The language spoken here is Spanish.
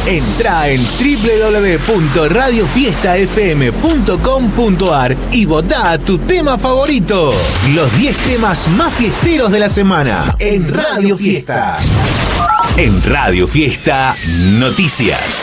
Entrá en www.radiofiestafm.com.ar y votá a tu tema favorito. Los 10 temas más fiesteros de la semana en Radio Fiesta. En Radio Fiesta, noticias.